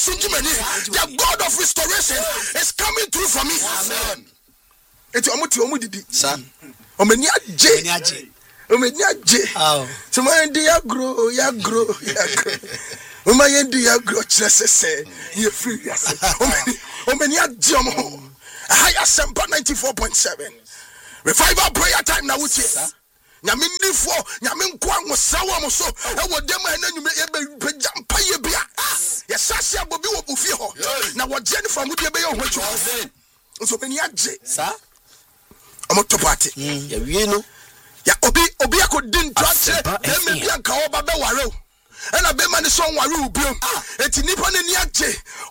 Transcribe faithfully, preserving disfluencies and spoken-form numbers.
The God of restoration is coming through for me. Amen. It's omuti omudidi. Sir. Omeni aje. Omeni aje. So my dear grow, ya grow, ya grow. Omaya dear grow chese you free. Omeni omeni aje omo. Higher Semper ninety-four point seven. Revival prayer time na wuti. Nyame nifo, nyame nkwa ngosawa mo so. E wo dem ena nyume e be jampa ye bia. Ye sase abobi wo bufi ho. Na wo je ni famu de be ye ho twa. So many aje. Sir. Omo to party. Ya wie no. Ya obi obi akodin twa e me bia nka wo ba be ware o. E na be ma ni so ware obi o. Enti nipa ne ni aje.